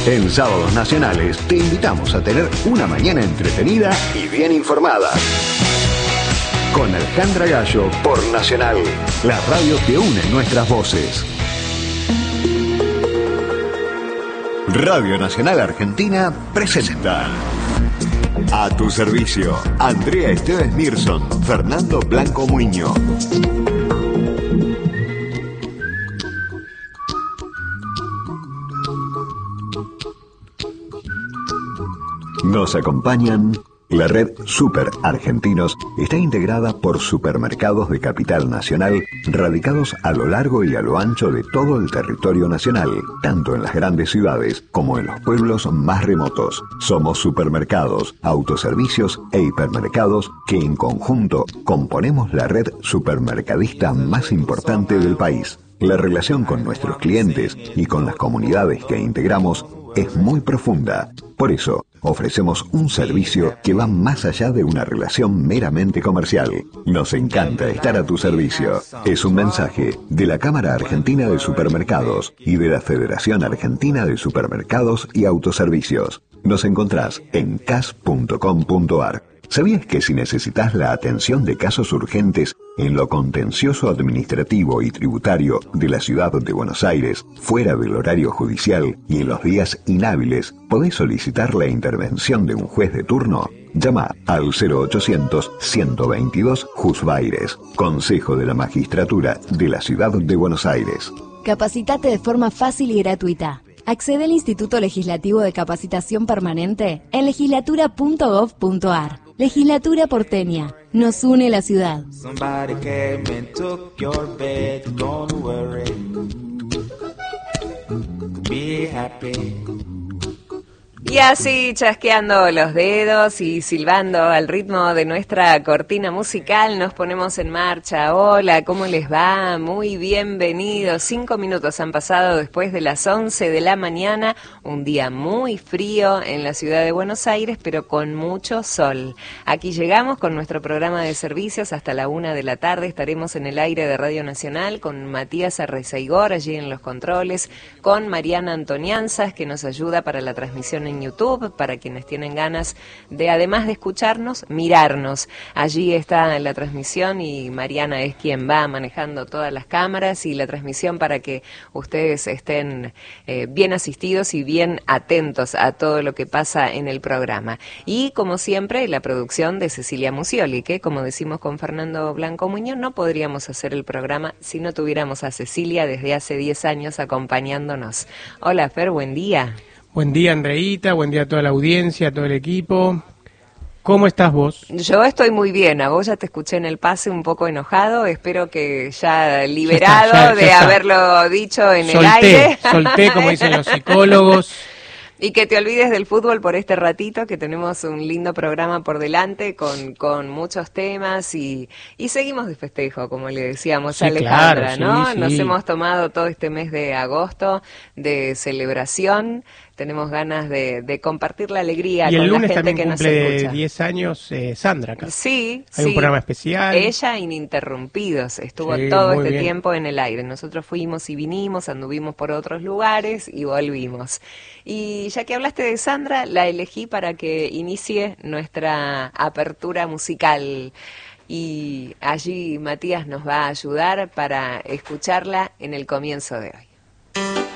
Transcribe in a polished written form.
En Sábados Nacionales te invitamos a tener una mañana entretenida y bien informada. Con Alejandra Gallo por Nacional, la radio que une nuestras voces. Radio Nacional Argentina presenta A tu servicio, Andrea Esteves Mirson, Fernando Blanco Muñoz. Nos acompañan. La red Super Argentinos está integrada por supermercados de capital nacional radicados a lo largo y a lo ancho de todo el territorio nacional, tanto en las grandes ciudades como en los pueblos más remotos. Somos supermercados, autoservicios e hipermercados que en conjunto componemos la red supermercadista más importante del país. La relación con nuestros clientes y con las comunidades que integramos es muy profunda. Por eso, ofrecemos un servicio que va más allá de una relación meramente comercial. Nos encanta estar a tu servicio. Es un mensaje de la Cámara Argentina de Supermercados y de la Federación Argentina de Supermercados y Autoservicios. Nos encontrás en cas.com.ar. ¿Sabías que si necesitas la atención de casos urgentes en lo contencioso administrativo y tributario de la ciudad de Buenos Aires, fuera del horario judicial y en los días inhábiles, podés solicitar la intervención de un juez de turno? Llama al 0800-122 Jusbaires, Consejo de la Magistratura de la Ciudad de Buenos Aires. Capacitate de forma fácil y gratuita. Accede al Instituto Legislativo de Capacitación Permanente en legislatura.gov.ar. Legislatura porteña. Nos une la ciudad. Y así, chasqueando los dedos y silbando al ritmo de nuestra cortina musical, nos ponemos en marcha. Hola, ¿cómo les va? Muy bienvenidos. 5 minutos han pasado después de las 11 de la mañana. Un día muy frío en la ciudad de Buenos Aires, pero con mucho sol. Aquí llegamos con nuestro programa de servicios hasta la 1 de la tarde. Estaremos en el aire de Radio Nacional con Matías Arrezaigor allí en los controles, con Mariana Antonianzas, que nos ayuda para la transmisión en YouTube, para quienes tienen ganas de, además de escucharnos, mirarnos. Allí está la transmisión y Mariana es quien va manejando todas las cámaras y la transmisión para que ustedes estén bien asistidos y bien atentos a todo lo que pasa en el programa. Y como siempre, la producción de Cecilia Musioli, que como decimos con Fernando Blanco Muñoz, no podríamos hacer el programa si no tuviéramos a Cecilia desde hace 10 años acompañándonos. Hola Fer, buen día. Buen día, Andreita, buen día a toda la audiencia, a todo el equipo. ¿Cómo estás vos? Yo estoy muy bien, a vos ya te escuché en el pase un poco enojado, espero que ya liberado ya de está. Haberlo dicho en el aire. Solté, como dicen los psicólogos. Y que te olvides del fútbol por este ratito, que tenemos un lindo programa por delante con muchos temas y seguimos de festejo, como le decíamos a Alejandra, claro, ¿no? Sí. Nos hemos tomado todo este mes de agosto de celebración. Tenemos ganas de compartir la alegría con la gente que nos escucha. Y el lunes también cumple 10 años Sandra acá. Sí, Hay un programa especial. Ella ininterrumpidos, estuvo todo este tiempo en el aire. Nosotros fuimos y vinimos, anduvimos por otros lugares y volvimos. Y ya que hablaste de Sandra, la elegí para que inicie nuestra apertura musical. Y allí Matías nos va a ayudar para escucharla en el comienzo de hoy.